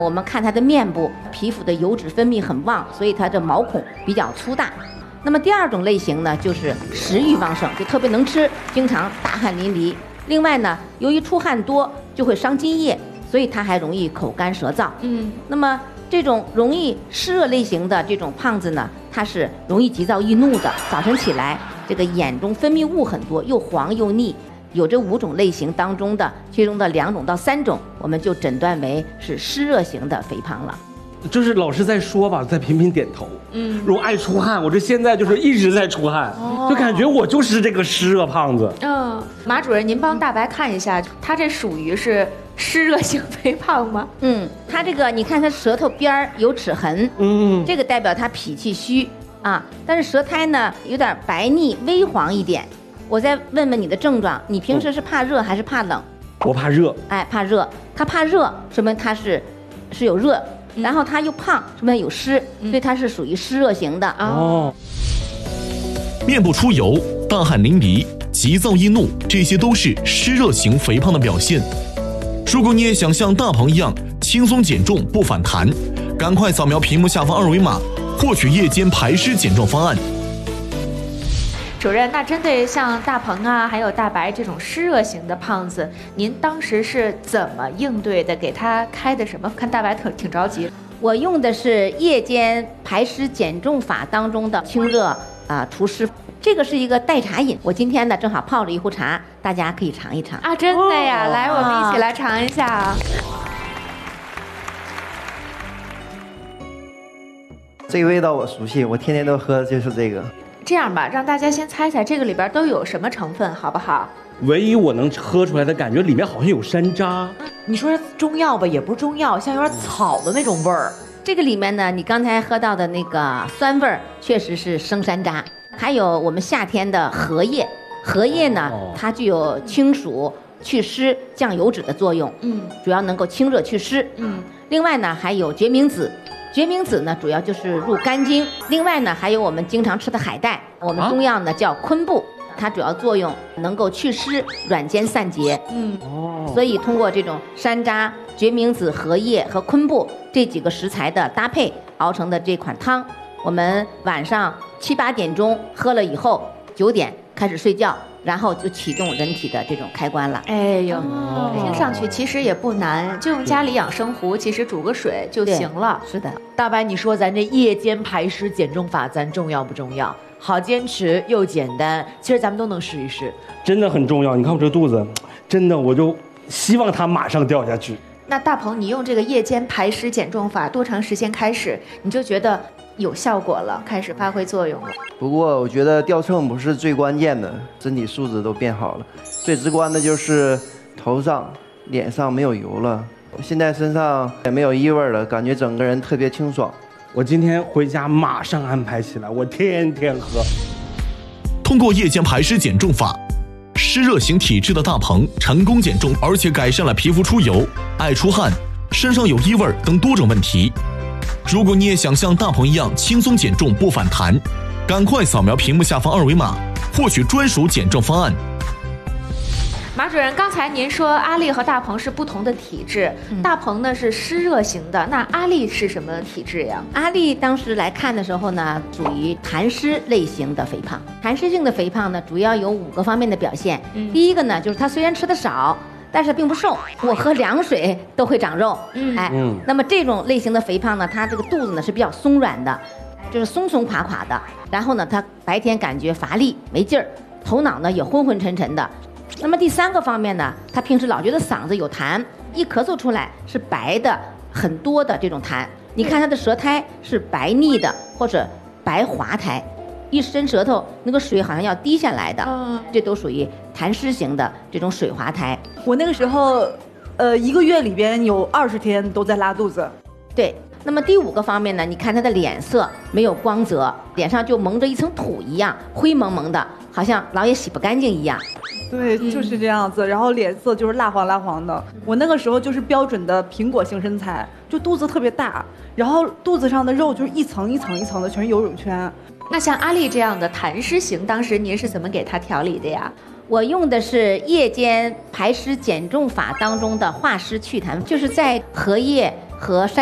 我们看它的面部皮肤的油脂分泌很旺，所以它的毛孔比较粗大。那么第二种类型呢，就是食欲旺盛，就特别能吃，经常大汗淋漓。另外呢，由于出汗多就会伤津液，所以它还容易口干舌燥。那么这种容易湿热类型的这种胖子呢，它是容易急躁易怒的，早晨起来这个眼中分泌物很多，又黄又腻。有这5种类型当中的其中的2种到3种，我们就诊断为是湿热型的肥胖了。 就是老师在说吧，在频频点头。如果爱出汗，我这现在就是一直在出汗，就感觉我就是这个湿热胖子。 马主任，您帮大白看一下，他这属于是湿热型肥胖吗？ 他这个你看他舌头边儿有齿痕，这个代表他脾气虚啊，但是舌苔呢有点白腻微黄一点。我再问问你的症状，你平时是怕热还是怕冷？ 我怕热。 怕热。他怕热，说明他是有热，然后他又胖，说明有湿，所以他是属于湿热型的。 面部出油、大汗淋漓、急躁易怒，这些都是湿热型肥胖的表现。如果你也想像大鹏一样轻松减重不反弹，赶快扫描屏幕下方2维码，获取夜间排湿减重方案。 主任，那针对像大鹏啊，还有大白这种湿热型的胖子，您当时是怎么应对的？给他开的什么？看大白挺着急。 我用的是夜间排湿减重法当中的清热除湿，这个是一个代茶饮。我今天呢正好泡着一壶茶，大家可以尝一尝啊！真的呀，来，我们一起来尝一下啊。 这个味道我熟悉，我天天都喝的就是这个。 这样吧，让大家先猜猜这个里边都有什么成分，好不好？ 唯一我能喝出来的感觉，里面好像有山楂。 你说中药吧，也不是中药，像有点草的那种味儿。 这个里面呢，你刚才喝到的那个酸味儿，确实是生山楂。还有我们夏天的荷叶，荷叶呢，它具有清暑、祛湿、降油脂的作用。主要能够清热祛湿。另外呢，还有决明子。决明子呢，主要就是入肝经。另外呢，还有我们经常吃的海带，我们中药呢叫昆布，它主要作用能够祛湿、软坚散结。所以通过这种山楂、决明子、荷叶和昆布这几个食材的搭配熬成的这款汤，我们晚上7、8点钟喝了以后，9点开始睡觉，然后就启动人体的这种开关了。 哎呦，听上去其实也不难，就用家里养生壶，其实煮个水就行了。 是的， 大白，你说咱这夜间排湿减重法，咱重要不重要？好坚持又简单，其实咱们都能试一试。 真的很重要。你看我这个肚子，真的我就希望它马上掉下去。 那大鹏，你用这个夜间排湿减重法多长时间开始，你就觉得有效果了，开始发挥作用了？ 不过我觉得掉秤不是最关键的，身体素质都变好了。最直观的就是头上、脸上没有油了，现在身上也没有异味了，感觉整个人特别清爽。 我今天回家马上安排起来，我天天喝。 通过夜间排湿减重法，湿热型体质的大鹏成功减重，而且改善了皮肤出油、爱出汗、身上有异味等多种问题。如果你也想像大鹏一样轻松减重不反弹，赶快扫描屏幕下方2维码，获取专属减重方案。 马主任，刚才您说阿丽和大鹏是不同的体质，大鹏呢是湿热型的，那阿丽是什么体质呀？ 阿丽当时来看的时候呢，属于痰湿类型的肥胖。痰湿性的肥胖呢，主要有5个方面的表现。第一个呢，就是她虽然吃的少，但是并不瘦，我喝凉水都会长肉。那么这种类型的肥胖呢，它这个肚子呢是比较松软的，就是松松垮垮的。然后呢，她白天感觉乏力没劲儿，头脑呢也昏昏沉沉的。那么第3个方面呢，他平时老觉得嗓子有痰，一咳嗽出来是白的很多的这种痰。你看他的舌苔是白腻的或者白滑苔，一伸舌头那个水好像要滴下来的，这都属于痰湿型的这种水滑苔。 我那个时候1个月里边有20天都在拉肚子。 对。那么第5个方面呢，你看他的脸色没有光泽，脸上就蒙着一层土一样，灰蒙蒙的，好像老也洗不干净一样。 对，就是这样子。然后脸色就是蜡黄蜡黄的。我那个时候就是标准的苹果型身材，就肚子特别大，然后肚子上的肉就是一层一层一层的，全是游泳圈。 那像阿丽这样的痰湿型，当时您是怎么给她调理的呀？ 我用的是夜间排湿减重法当中的化湿祛痰，就是在荷叶和